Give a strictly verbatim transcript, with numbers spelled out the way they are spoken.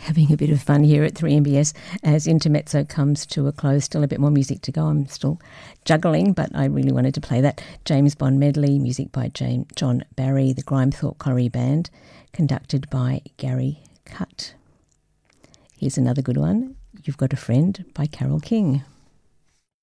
Having a bit of fun here at three M B S as Intermezzo comes to a close. Still a bit more music to go. I'm still juggling, but I really wanted to play that. James Bond medley, music by James, John Barry, the Grimethorpe Corrie Band, conducted by Gary Cutt. Here's another good one, You've Got a Friend by Carole King.